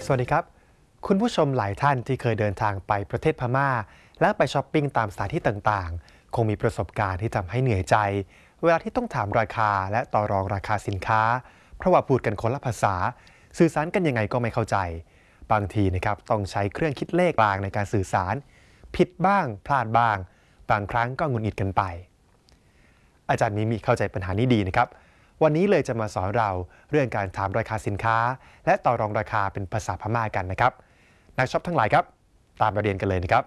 วัสดีครับคุณผู้ชมหลายท่านที่เคยเดินทางไปประเทศพม่าและไปช้อปปิ้งตามสถานที่ต่างๆคงมีประสบการณ์ที่ทำให้เหนื่อยใจเวลาที่ต้องถามราคาและต่อรองราคาสินค้าเพราะว่าพูดกันคนละภาษาสื่อสารกันยังไงก็ไม่เข้าใจบางทีนะครับต้องใช้เครื่องคิดเลขกลางในการสื่อสารผิดบ้างพลาดบ้างบางครั้งก็หงุดหงิดกันไปอาจารย์มิเข้าใจปัญหานี้ดีนะครับวันนี้เลยจะมาสอนเราเรื่องการถามราคาสินค้าและต่อรองราคาเป็นภาษาพม่ากันนะครับนักช็อปทั้งหลายครับตามมาเรียนกันเลยนะครับ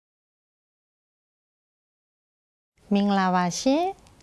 มิงลาวาชิ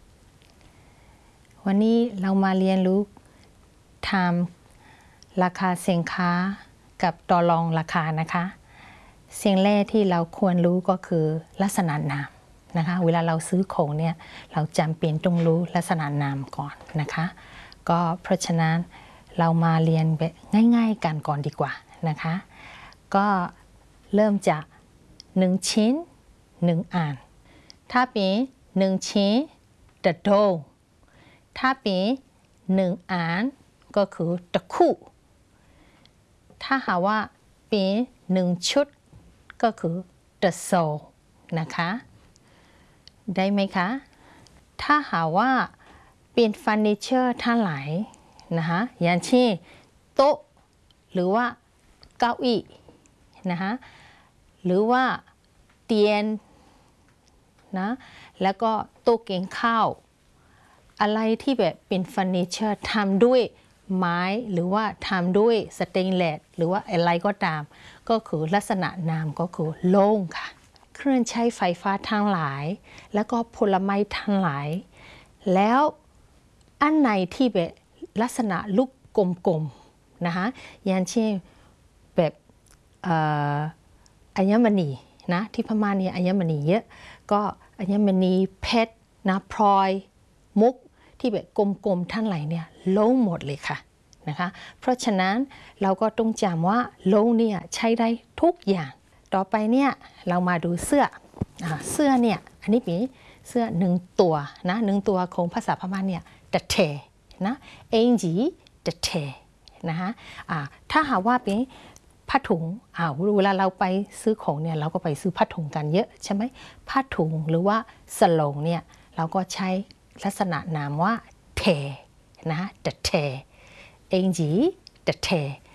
วันนี้เรามาเรียนรู้ทำราคาสินค้ากับต่อรองราคานะคะสิ่งแรกที่เราควรรู้ก็คือลักษณะนามนะคะเวลาเราซื้อของเนี่ยเราจำเป็นต้องรู้ลักษณะนามก่อนนะคะก็เพราะฉะนั้นเรามาเรียนแบบง่ายๆกันก่อนดีกว่านะคะก็เริ่มจาก1ชิ้น1อันถ้าเป็น1ชิ้นตะโดถ้าเป็น1อันก็คือตะคู่ถ้าหากว่าเป็น1ชุดก็คือตะโซนะคะได้ไหมคะถ้าหากว่าเป็นเฟอร์นิเจอร์ทั้งหลายนะคะอย่างเช่นโต๊ะหรือว่าเก้าอี้นะคะหรือว่าเตียงนะแล้วก็โต๊ะกินข้าวอะไรที่แบบเป็นเฟอร์นิเจอร์ทำด้วยไม้หรือว่าทำด้วยสเตนเลสหรือว่าอะไรก็ตามก็คือลักษณะนามก็คือโล่งค่ะเครื่องใช้ไฟฟ้าทั้งหลายแล้วก็ผลไม้ทั้งหลายแล้วอันไหนที่แบบลักษณะลูกกลมๆนะคะอย่างเช่นแบบอัญมณีนะที่พม่าเนี่ยอัญมณีเยอะก็อัญมณีเพชรนะพลอยมุกที่แบบกลมๆทั้งหลายเนี่ยโล่งหมดเลยค่ะนะคะเพราะฉะนั้นเราก็ต้องจำว่าโล่งเนี่ยใช้ได้ทุกอย่างต่อไปเนี่ยเรามาดูเสื้อเนี่ยอันนี้เป็นเสื้อ1ตัวนะ1ตัวของภาษาพม่าเนี่ยตะเทนะเอ็งจีตะเทนะคะถ้าหากว่าเป็นผ้าถุงเวลาเราไปซื้อของเนี่ยเราก็ไปซื้อผ้าถุงกันเยอะใช่ไหมผ้าถุงหรือว่าสโลงเนี่ยเราก็ใช้ลักษณะนามว่าเทนะตะเทเอ็งจีตะเท